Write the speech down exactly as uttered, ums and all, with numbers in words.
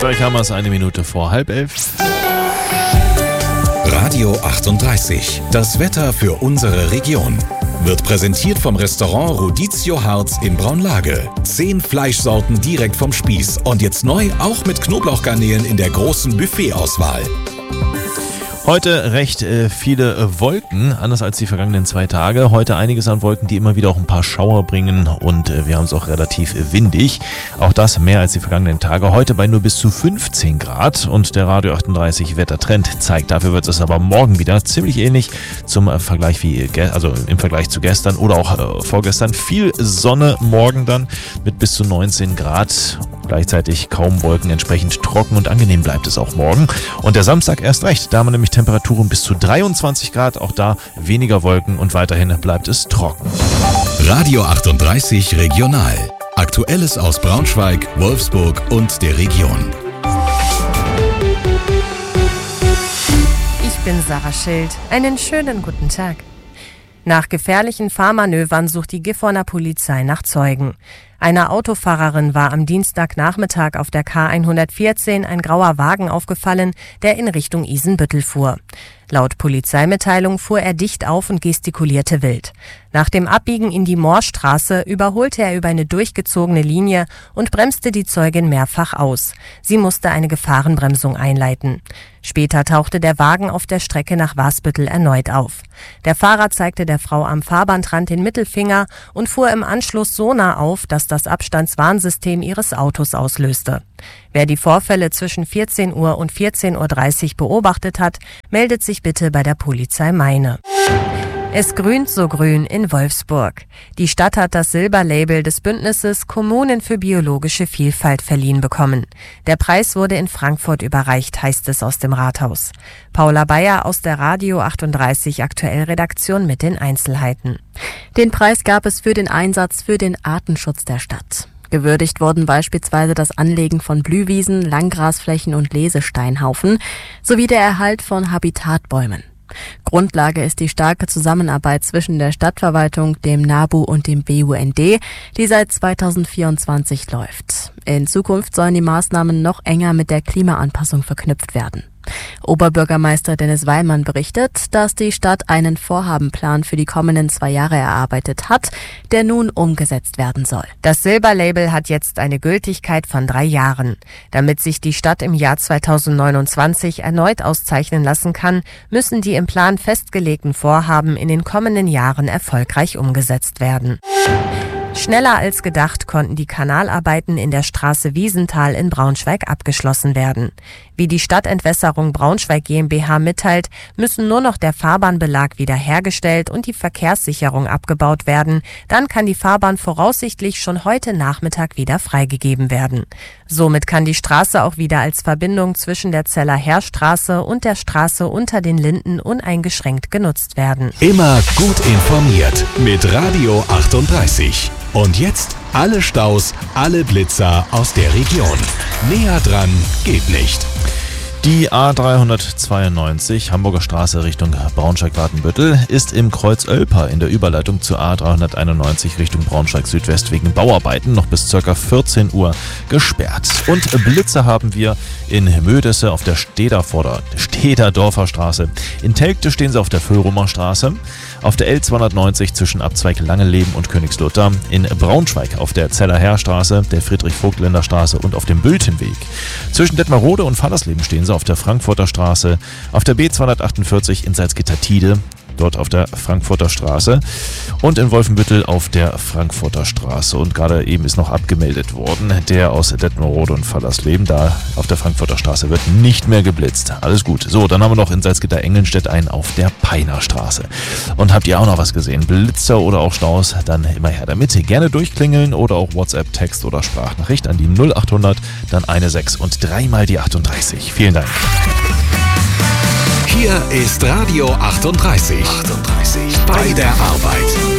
Gleich haben wir es eine Minute vor halb elf. Radio achtunddreißig. Das Wetter für unsere Region. Wird präsentiert vom Restaurant Rodizio Harz in Braunlage. Zehn Fleischsorten direkt vom Spieß. Und jetzt neu auch mit Knoblauchgarnelen in der großen Buffetauswahl. Heute recht äh, viele äh, Wolken, anders als die vergangenen zwei Tage. Heute einiges an Wolken, die immer wieder auch ein paar Schauer bringen und äh, wir haben es auch relativ äh, windig. Auch das mehr als die vergangenen Tage. Heute bei nur bis zu fünfzehn Grad und der Radio achtunddreißig Wettertrend zeigt. Dafür wird es aber morgen wieder ziemlich ähnlich zum äh, Vergleich wie, ge- also im Vergleich zu gestern oder auch äh, vorgestern. Viel Sonne morgen dann mit bis zu neunzehn Grad. Gleichzeitig kaum Wolken, entsprechend trocken und angenehm bleibt es auch morgen. Und der Samstag erst recht, da haben wir nämlich Temperaturen bis zu dreiundzwanzig Grad, auch da weniger Wolken und weiterhin bleibt es trocken. Radio achtunddreißig Regional. Aktuelles aus Braunschweig, Wolfsburg und der Region. Ich bin Sarah Schild. Einen schönen guten Tag. Nach gefährlichen Fahrmanövern sucht die Gifhorner Polizei nach Zeugen. Einer Autofahrerin war am Dienstagnachmittag auf der K hundertvierzehn ein grauer Wagen aufgefallen, der in Richtung Isenbüttel fuhr. Laut Polizeimitteilung fuhr er dicht auf und gestikulierte wild. Nach dem Abbiegen in die Moorstraße überholte er über eine durchgezogene Linie und bremste die Zeugin mehrfach aus. Sie musste eine Gefahrenbremsung einleiten. Später tauchte der Wagen auf der Strecke nach Wasbüttel erneut auf. Der Fahrer zeigte der Frau am Fahrbahnrand den Mittelfinger und fuhr im Anschluss so nah auf, dass das Abstandswarnsystem ihres Autos auslöste. Wer die Vorfälle zwischen vierzehn Uhr und vierzehn Uhr dreißig beobachtet hat, meldet sich bitte bei der Polizei Meine. Es grünt so grün in Wolfsburg. Die Stadt hat das Silberlabel des Bündnisses Kommunen für biologische Vielfalt verliehen bekommen. Der Preis wurde in Frankfurt überreicht, heißt es aus dem Rathaus. Paula Bayer aus der Radio achtunddreißig Aktuell-Redaktion mit den Einzelheiten. Den Preis gab es für den Einsatz für den Artenschutz der Stadt. Gewürdigt wurden beispielsweise das Anlegen von Blühwiesen, Langgrasflächen und Lesesteinhaufen sowie der Erhalt von Habitatbäumen. Grundlage ist die starke Zusammenarbeit zwischen der Stadtverwaltung, dem NABU und dem B U N D, die seit zweitausendvierundzwanzig läuft. In Zukunft sollen die Maßnahmen noch enger mit der Klimaanpassung verknüpft werden. Oberbürgermeister Dennis Weimann berichtet, dass die Stadt einen Vorhabenplan für die kommenden zwei Jahre erarbeitet hat, der nun umgesetzt werden soll. Das Silberlabel hat jetzt eine Gültigkeit von drei Jahren. Damit sich die Stadt im Jahr zweitausendneunundzwanzig erneut auszeichnen lassen kann, müssen die im Plan festgelegten Vorhaben in den kommenden Jahren erfolgreich umgesetzt werden. Schneller als gedacht konnten die Kanalarbeiten in der Straße Wiesenthal in Braunschweig abgeschlossen werden. Wie die Stadtentwässerung Braunschweig GmbH mitteilt, müssen nur noch der Fahrbahnbelag wiederhergestellt und die Verkehrssicherung abgebaut werden. Dann kann die Fahrbahn voraussichtlich schon heute Nachmittag wieder freigegeben werden. Somit kann die Straße auch wieder als Verbindung zwischen der Zeller Heerstraße und der Straße unter den Linden uneingeschränkt genutzt werden. Immer gut informiert mit Radio achtunddreißig. Und jetzt alle Staus, alle Blitzer aus der Region. Näher dran geht nicht. Die A dreihundertzweiundneunzig, Hamburger Straße Richtung Braunschweig-Watenbüttel, ist im Kreuz Oelper in der Überleitung zur A dreihunderteinundneunzig Richtung Braunschweig-Südwest wegen Bauarbeiten noch bis ca. vierzehn Uhr gesperrt. Und Blitze haben wir in Mödesse auf der Stederdorfer Stederdorfer Straße. In Telgte stehen sie auf der Völlrumer Straße. Auf der L zweihundertneunzig zwischen Abzweig Langeleben und Königslutter. In Braunschweig auf der Zeller Heerstraße, der Friedrich-Vogtländer Straße und auf dem Bültenweg. Zwischen Detmarode und Fallersleben stehen sie auf der Frankfurter Straße, auf der B zweihundertachtundvierzig in Salzgitter-Tide, dort auf der Frankfurter Straße und in Wolfenbüttel auf der Frankfurter Straße. Und gerade eben ist noch abgemeldet worden, der aus Detmarode und Fallersleben. Da auf der Frankfurter Straße wird nicht mehr geblitzt. Alles gut. So, dann haben wir noch in Salzgitter-Engelnstedt einen auf der Peiner Straße. Und habt ihr auch noch was gesehen? Blitzer oder auch Staus? Dann immer her damit. Gerne durchklingeln oder auch WhatsApp, Text oder Sprachnachricht an die null achthundert, dann eine sechs und dreimal die achtunddreißig. Vielen Dank. Hier ist Radio achtunddreißig. achtunddreißig. Bei der Arbeit.